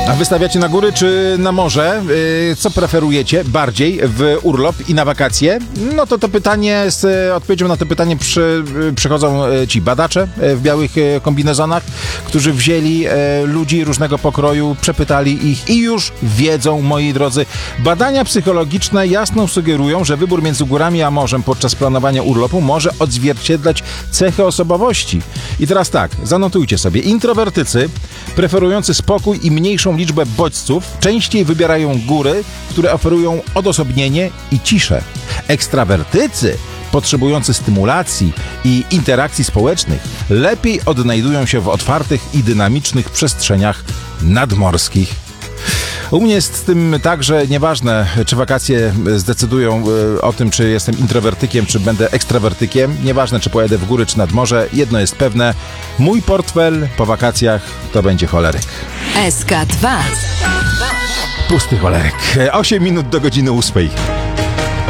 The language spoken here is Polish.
A wystawiacie na góry czy na morze? Co preferujecie bardziej w urlop i na wakacje? No to pytanie, z odpowiedzią na to pytanie przychodzą ci badacze w białych kombinezonach, którzy wzięli ludzi różnego pokroju, przepytali ich i już wiedzą, moi drodzy. Badania psychologiczne jasno sugerują, że wybór między górami a morzem podczas planowania urlopu może odzwierciedlać cechy osobowości. I teraz tak, zanotujcie sobie. Introwertycy preferujący spokój i mniejszą liczbę bodźców częściej wybierają góry, które oferują odosobnienie i ciszę. Ekstrawertycy potrzebujący stymulacji i interakcji społecznych lepiej odnajdują się w otwartych i dynamicznych przestrzeniach nadmorskich. U mnie jest z tym tak, że nieważne, czy wakacje zdecydują o tym, czy jestem introwertykiem, czy będę ekstrawertykiem, nieważne, czy pojadę w góry, czy nad morze, jedno jest pewne, mój portfel po wakacjach to będzie choleryk. SK2. Pusty choleryk. 8 minut do godziny 8.